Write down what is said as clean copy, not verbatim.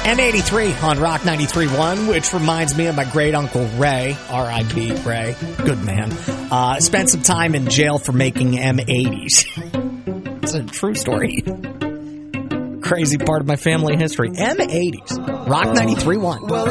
M83 on Rock 93.1, which reminds me of my great uncle Ray, R.I.P. Ray, good man. Spent some time in jail for making M80s. It's a true story. Crazy part of my family history. M80s. Rock 93.1. Well,